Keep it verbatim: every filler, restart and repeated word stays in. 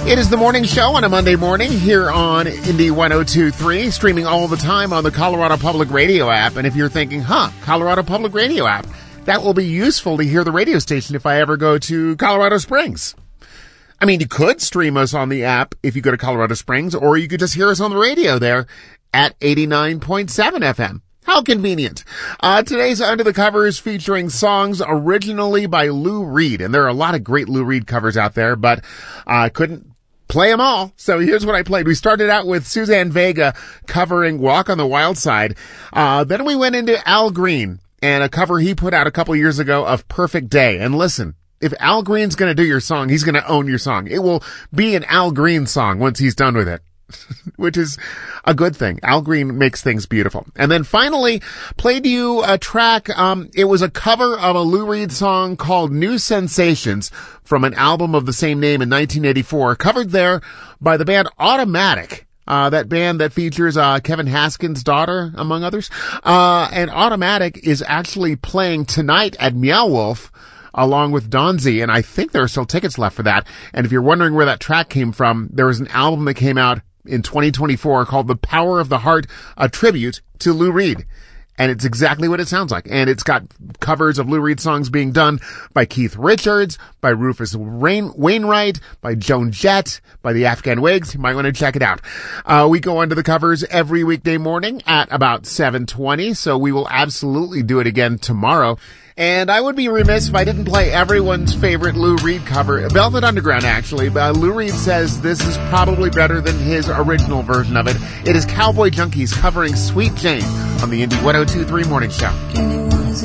It is the morning show on a Monday morning here on Indy one oh two point three, streaming all the time on the Colorado Public Radio app. And if you're thinking, huh, Colorado Public Radio app, that will be useful to hear the radio station if I ever go to Colorado Springs. I mean, you could stream us on the app if you go to Colorado Springs, or you could just hear us on the radio there at eighty-nine point seven F M. How convenient. Uh, today's Under the Covers featuring songs originally by Lou Reed. And there are a lot of great Lou Reed covers out there, but I uh, couldn't play them all. So here's what I played. We started out with Suzanne Vega covering Walk on the Wild Side. Uh, then we went into Al Green and a cover he put out a couple years ago of Perfect Day. And listen, if Al Green's going to do your song, he's going to own your song. It will be an Al Green song once he's done with it. Which is a good thing. Al Green makes things beautiful. And then finally, played you a track. Um, it was a cover of a Lou Reed song called New Sensations from an album of the same name in nineteen eighty-four, covered there by the band Automatic. Uh, that band that features, uh, Kevin Haskins' daughter, among others. Uh, and Automatic is actually playing tonight at Meow Wolf, along with Donzi, and I think there are still tickets left for that. And if you're wondering where that track came from, there was an album that came out in twenty twenty-four called The Power of the Heart, a tribute to Lou Reed. And it's exactly what it sounds like. And it's got covers of Lou Reed songs being done by Keith Richards, by Rufus Rain- Wainwright, by Joan Jett, by the Afghan Wigs. You might want to check it out. Uh, we go under the covers every weekday morning at about seven twenty, so we will absolutely do it again tomorrow. And I would be remiss if I didn't play everyone's favorite Lou Reed cover, Velvet Underground, actually. Uh, Lou Reed says this is probably better than his original version of it. It is Cowboy Junkies covering Sweet Jane on the Indy one oh two point three Morning Show.